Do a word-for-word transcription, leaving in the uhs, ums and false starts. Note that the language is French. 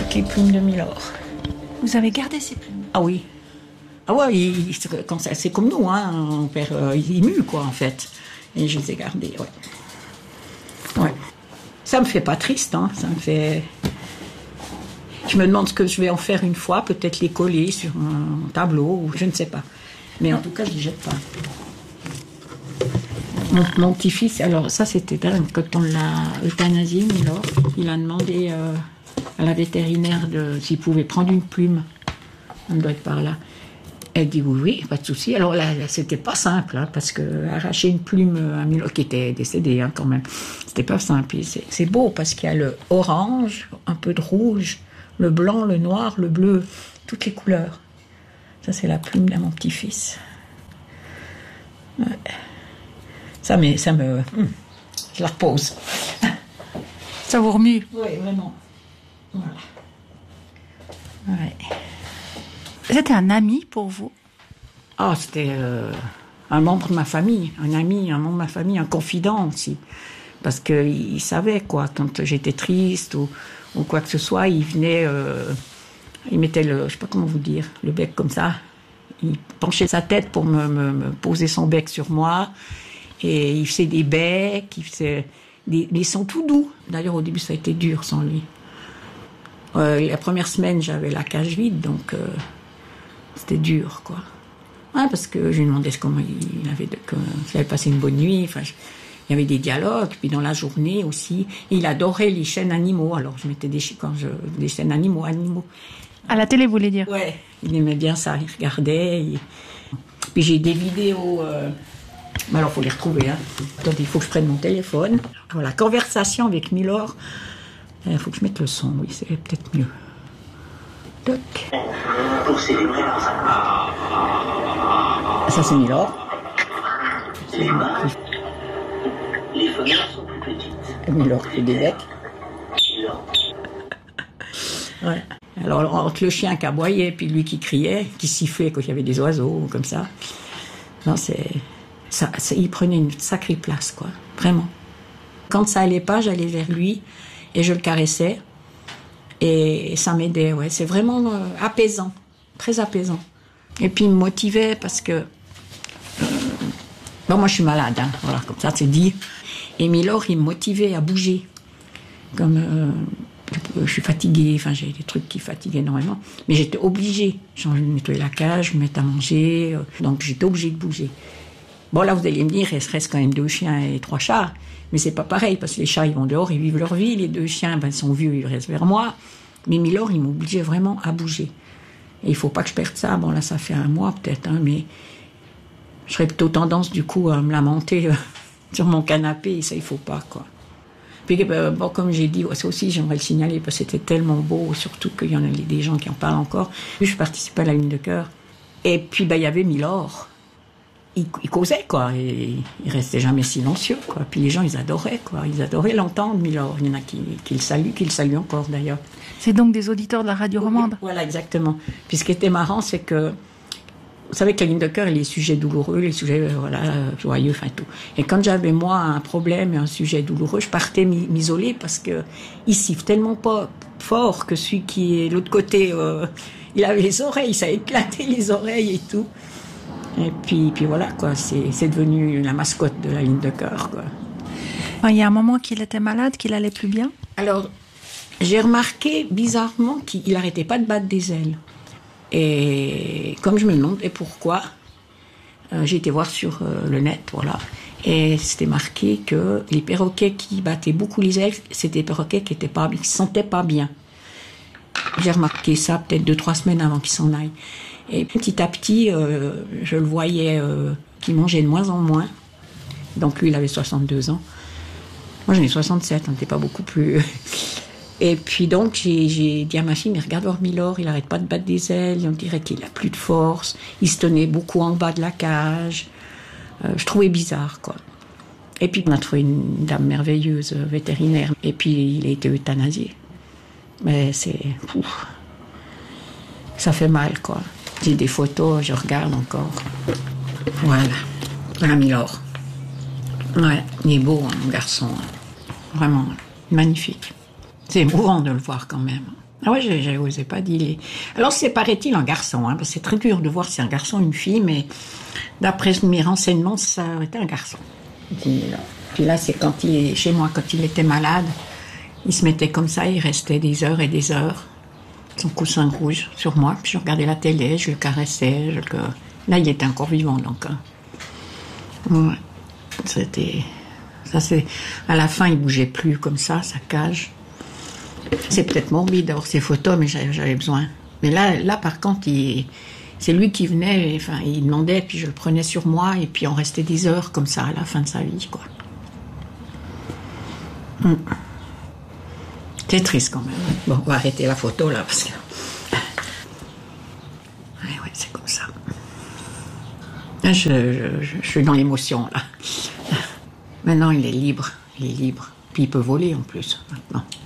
toutes les plumes de Milor. Vous avez gardé ces plumes? Ah oui. Ah ouais, il, quand ça, c'est comme nous, hein, on perd, euh, il mue, quoi, en fait. Et je les ai gardés, ouais. Ouais. Ça me fait pas triste, hein, ça me fait... Je me demande ce que je vais en faire une fois, peut-être les coller sur un tableau, ou je ne sais pas. Mais en tout cas, je les jette pas. Mon, mon petit-fils, alors ça c'était dingue, quand on l'a euthanasié, Milor, il a demandé euh, à la vétérinaire de, s'il pouvait prendre une plume. On doit être par là. Elle dit oui, oui, pas de souci. Alors là, là c'était pas simple, hein, parce que arracher une plume à Milor, qui était décédé hein, quand même, c'était pas simple. Et c'est, c'est beau parce qu'il y a le orange, un peu de rouge, le blanc, le noir, le bleu, toutes les couleurs. Ça c'est la plume de mon petit-fils. Ouais. Ça me, ça me, hum, je la repose. Ça vous remue? Oui, vraiment. Voilà. Ouais. C'était un ami pour vous? Ah, c'était euh, un membre de ma famille, un ami, un membre de ma famille, un confident aussi. Parce qu'il savait, quoi, quand j'étais triste ou, ou quoi que ce soit, il venait, euh, il mettait le, je sais pas comment vous dire, le bec comme ça. Il penchait sa tête pour me, me, me poser son bec sur moi. Et il faisait des becs, il faisait des, mais ils sont tout doux. D'ailleurs, au début, ça a été dur sans lui. Euh, la première semaine, j'avais la cage vide, donc euh, c'était dur, quoi. Ouais, parce que je lui demandais comment il avait, de, que, qu'il avait passé une bonne nuit. Enfin, je, il y avait des dialogues. Puis dans la journée aussi, il adorait les chaînes animaux. Alors je mettais des, quand je, des chaînes animaux, animaux. À la télé, vous voulez dire? Ouais, il aimait bien ça. Il regardait. Il... Puis j'ai des vidéos. Euh, Mais alors, il faut les retrouver. Hein. Attendez, il faut que je prenne mon téléphone. Voilà, conversation avec Milor. Il faut que je mette le son, oui, c'est peut-être mieux. Toc. Pour célébrer leurs amours. Ça, c'est Milor. Les mâles, les femelles sont plus petites. Milor fait des becs. Ouais. Alors, entre le chien qui aboyait, puis lui qui criait, qui sifflait quand il y avait des oiseaux, comme ça. Non, c'est... Ça, ça, il prenait une sacrée place, quoi, vraiment. Quand ça allait pas, j'allais vers lui et je le caressais et ça m'aidait, ouais. C'est vraiment euh, apaisant, très apaisant. Et puis il me motivait parce que euh, bon, moi je suis malade, hein, voilà, comme ça c'est dit. Et Milor, il me motivait à bouger, comme euh, je, je suis fatiguée, enfin j'ai des trucs qui fatiguent énormément, mais j'étais obligée. Je nettoyais la cage, je me mettais à manger, euh, donc j'étais obligée de bouger. Bon, là, vous allez me dire, il reste quand même deux chiens et trois chats. Mais c'est pas pareil, parce que les chats, ils vont dehors, ils vivent leur vie. Les deux chiens, ben, ils sont vieux, ils restent vers moi. Mais Milor, il m'obligeait vraiment à bouger. Et il faut pas que je perde ça. Bon, là, ça fait un mois, peut-être, hein, mais je serais plutôt tendance, du coup, à me lamenter euh, sur mon canapé. Et ça, il faut pas, quoi. Puis, euh, bon, comme j'ai dit, ça aussi, j'aimerais le signaler, parce que c'était tellement beau, surtout qu'il y en a des gens qui en parlent encore. Je participais à la Lune de cœur. Et puis, ben, il y avait Milor. Il, il causait, quoi, et il restait jamais silencieux, quoi. Puis les gens, ils adoraient, quoi. Ils adoraient l'entendre, Milor. Il y en a qui, qui le saluent, qui le saluent encore, d'ailleurs. C'est donc des auditeurs de la radio romande? Voilà, exactement. Puis ce qui était marrant, c'est que, vous savez que la Ligne de cœur, il y a les sujets douloureux, les sujets, euh, voilà, joyeux, enfin tout. Et quand j'avais, moi, un problème et un sujet douloureux, je partais m'isoler parce que il siffle tellement pas fort que celui qui est de l'autre côté, euh, il avait les oreilles, ça éclatait les oreilles et tout. Et puis, puis voilà, quoi, c'est, c'est devenu la mascotte de la Ligne de cœur, quoi. Il y a un moment qu'il était malade, qu'il allait plus bien? Alors, j'ai remarqué, bizarrement, qu'il n'arrêtait pas de battre des ailes. Et comme je me demandais pourquoi, euh, j'ai été voir sur euh, le net, voilà. Et c'était marqué que les perroquets qui battaient beaucoup les ailes, c'était des perroquets qui ne se sentaient pas bien. J'ai remarqué ça peut-être deux, trois semaines avant qu'ils s'en aillent. Et petit à petit, euh, je le voyais euh, qu'il mangeait de moins en moins. Donc lui, il avait soixante-deux ans. Moi, j'en ai soixante-sept, on n'était pas beaucoup plus... Et puis donc, j'ai, j'ai dit à ma fille, mais regarde voir Milor, il n'arrête pas de battre des ailes, on dirait qu'il n'a plus de force, il se tenait beaucoup en bas de la cage. Euh, je trouvais bizarre, quoi. Et puis, on a trouvé une dame merveilleuse, vétérinaire, et puis il a été euthanasié. Mais c'est... Ouf, ça fait mal, quoi. J'ai des photos, je regarde encore. Voilà. Voilà Milor. Ouais, il est beau, hein, mon garçon. Vraiment, magnifique. C'est émouvant de le voir quand même. Ah ouais, j'ai, j'ai osé pas dire. Alors c'est, paraît-il, un garçon, hein, parce que c'est très dur de voir si c'est un garçon ou une fille, mais d'après mes renseignements, ça était un garçon. Puis là, puis là, c'est quand il est chez moi, quand il était malade, il se mettait comme ça, il restait des heures et des heures, son coussin rouge sur moi, puis je regardais la télé, je le caressais, je le... Là, il était encore vivant, donc. Hein. Ouais. C'était... Ça, c'est... À la fin, il bougeait plus comme ça, sa cage. C'est peut-être morbide d'avoir ces photos, mais j'avais, j'avais besoin. Mais là, là, par contre, il... c'est lui qui venait, enfin, il demandait, puis je le prenais sur moi, et puis on restait des heures comme ça à la fin de sa vie, quoi. Hum. C'est triste quand même. Bon, on va arrêter la photo là, parce que... Ouais, ouais, c'est comme ça. Je, je, je, je suis dans l'émotion, là. Maintenant, il est libre, il est libre. Puis il peut voler, en plus, maintenant.